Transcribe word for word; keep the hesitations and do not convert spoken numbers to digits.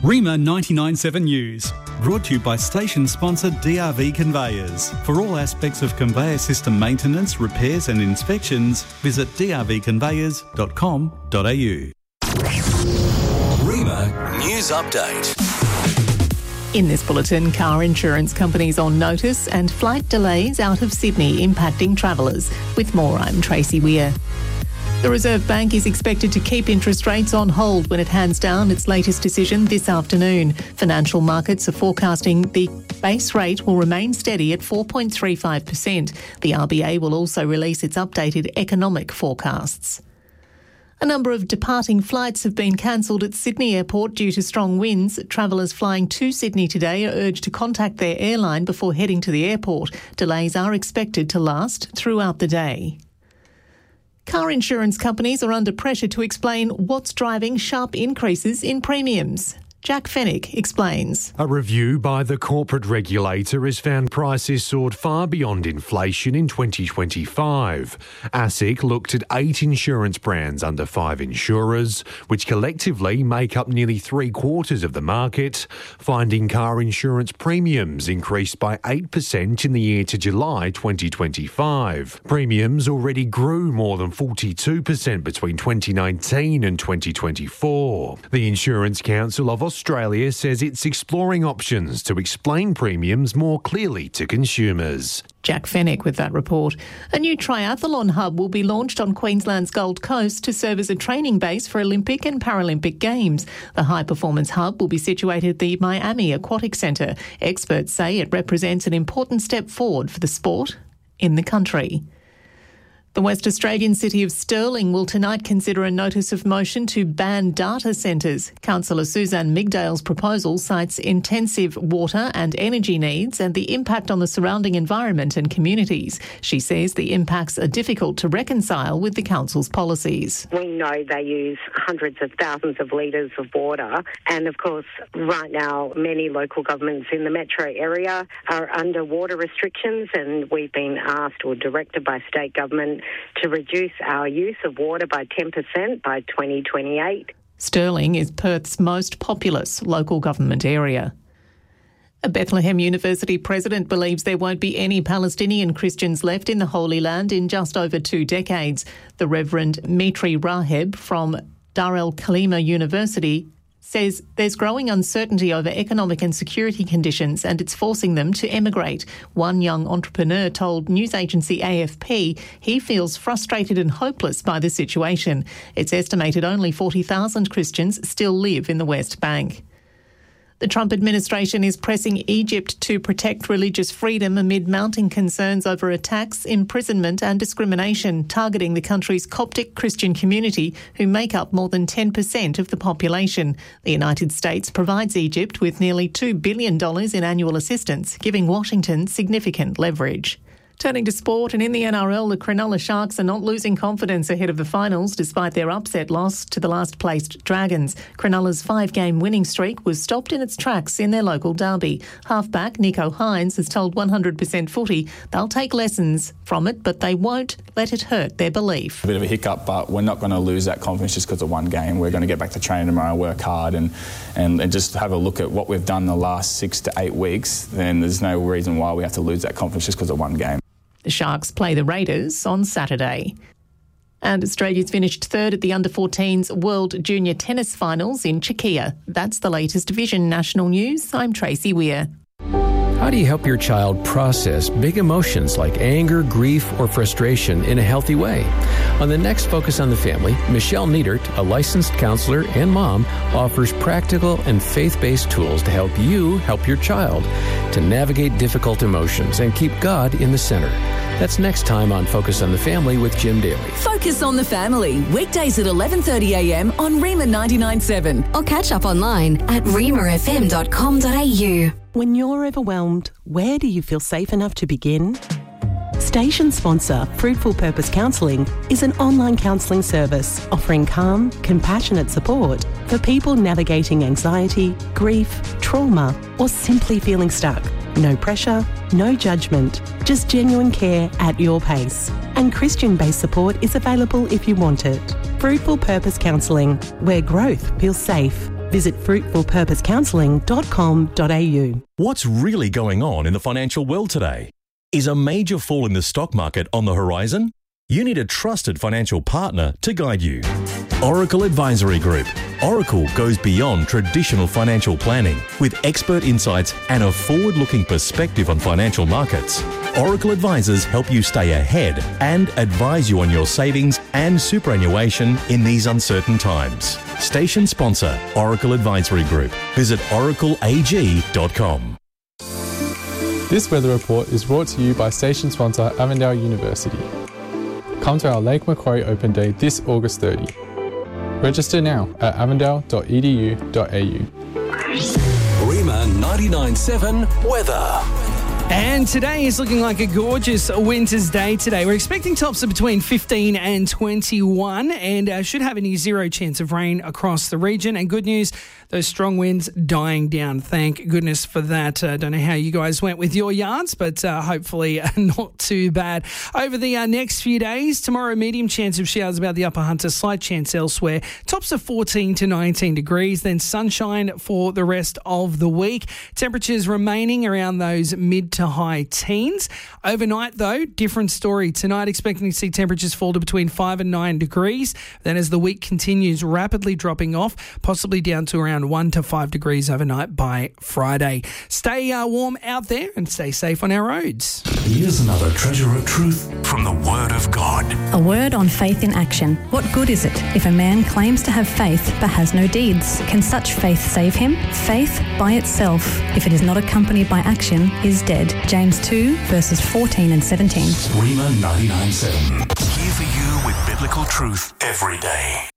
Rima ninety-nine point seven News, brought to you by station sponsor D R V Conveyors. For all aspects of conveyor system maintenance, repairs and inspections, visit d r v conveyors dot com dot a u. Rima News Update. In this bulletin, car insurance companies on notice and flight delays out of Sydney impacting travellers. With more, I'm Tracy Weir. The Reserve Bank is expected to keep interest rates on hold when it hands down its latest decision this afternoon. Financial markets are forecasting the base rate will remain steady at four point three five percent. The R B A will also release its updated economic forecasts. A number of departing flights have been cancelled at Sydney Airport due to strong winds. Travellers flying to Sydney today are urged to contact their airline before heading to the airport. Delays are expected to last throughout the day. Car insurance companies are under pressure to explain what's driving sharp increases in premiums. Jack Fennick explains. A review by the corporate regulator has found prices soared far beyond inflation in twenty twenty-five. ASIC looked at eight insurance brands under five insurers, which collectively make up nearly three quarters of the market, finding car insurance premiums increased by eight percent in the year to July twenty twenty-five. Premiums already grew more than forty-two percent between twenty nineteen and twenty twenty-four. The Insurance Council of Australia says it's exploring options to explain premiums more clearly to consumers. Jack Fennick with that report. A new triathlon hub will be launched on Queensland's Gold Coast to serve as a training base for Olympic and Paralympic Games. The high-performance hub will be situated at the Miami Aquatic Centre. Experts say it represents an important step forward for the sport in the country. The West Australian city of Stirling will tonight consider a notice of motion to ban data centres. Councillor Suzanne Migdale's proposal cites intensive water and energy needs and the impact on the surrounding environment and communities. She says the impacts are difficult to reconcile with the council's policies. We know they use hundreds of thousands of litres of water, and of course right now many local governments in the metro area are under water restrictions, and we've been asked or directed by state government to reduce our use of water by ten percent by twenty twenty-eight. Stirling is Perth's most populous local government area. A Bethlehem University president believes there won't be any Palestinian Christians left in the Holy Land in just over two decades. The Reverend Mitri Raheb from Dar el Kalima University says there's growing uncertainty over economic and security conditions and it's forcing them to emigrate. One young entrepreneur told news agency A F P he feels frustrated and hopeless by the situation. It's estimated only forty thousand Christians still live in the West Bank. The Trump administration is pressing Egypt to protect religious freedom amid mounting concerns over attacks, imprisonment and discrimination targeting the country's Coptic Christian community, who make up more than ten percent of the population. The United States provides Egypt with nearly two billion dollars in annual assistance, giving Washington significant leverage. Turning to sport, and in the N R L, the Cronulla Sharks are not losing confidence ahead of the finals despite their upset loss to the last-placed Dragons. Cronulla's five-game winning streak was stopped in its tracks in their local derby. Halfback Nico Hines has told one hundred percent Footy they'll take lessons from it, but they won't let it hurt their belief. A bit of a hiccup, but we're not going to lose that confidence just because of one game. We're going to get back to training tomorrow, work hard, and, and, and just have a look at what we've done the last six to eight weeks. Then there's no reason why we have to lose that confidence just because of one game. The Sharks play the Raiders on Saturday. And Australia's finished third at the under fourteens World Junior Tennis Finals in Czechia. That's the latest Vision National News. I'm Tracy Weir. How do you help your child process big emotions like anger, grief, or frustration in a healthy way? On the next Focus on the Family, Michelle Niedert, a licensed counselor and mom, offers practical and faith-based tools to help you help your child to navigate difficult emotions and keep God in the center. That's next time on Focus on the Family with Jim Daly. Focus on the Family, weekdays at eleven thirty a m on Rima ninety-nine point seven. Or catch up online at rima f m dot com dot a u. When you're overwhelmed, where do you feel safe enough to begin? Station sponsor Fruitful Purpose Counselling is an online counselling service offering calm, compassionate support for people navigating anxiety, grief, trauma, or simply feeling stuck. No pressure, no judgment, just genuine care at your pace. And Christian-based support is available if you want it. Fruitful Purpose Counselling, where growth feels safe. Visit fruitful purpose counselling dot com dot a u. What's really going on in the financial world today? Is a major fall in the stock market on the horizon? You need a trusted financial partner to guide you. Oracle Advisory Group. Oracle goes beyond traditional financial planning with expert insights and a forward-looking perspective on financial markets. Oracle advisors help you stay ahead and advise you on your savings and superannuation in these uncertain times. Station sponsor, Oracle Advisory Group. Visit oracle a g dot com. This weather report is brought to you by station sponsor Avondale University. Come to our Lake Macquarie Open Day this August thirtieth. Register now at avondale dot e d u dot a u. Rima ninety-nine seven weather. And today is looking like a gorgeous winter's day today. We're expecting tops of between fifteen and twenty-one and uh, should have a near zero chance of rain across the region. And good news, those strong winds dying down. Thank goodness for that. I uh, don't know how you guys went with your yards, but uh, hopefully uh, not too bad. Over the uh, next few days, tomorrow medium chance of showers about the Upper Hunter, slight chance elsewhere. Tops of fourteen to nineteen degrees, then sunshine for the rest of the week. Temperatures remaining around those mid to high teens. Overnight, though, different story. Tonight, expecting to see temperatures fall to between five and nine degrees. Then as the week continues, rapidly dropping off, possibly down to around one to five degrees overnight by Friday. Stay uh, warm out there and stay safe on our roads. Here's another treasure of truth from the Word of God. A word on faith in action. What good is it if a man claims to have faith but has no deeds? Can such faith save him? Faith by itself, if it is not accompanied by action, is dead. James two, verses fourteen and seventeen. Rima ninety-nine seven. Here for you with biblical truth every day.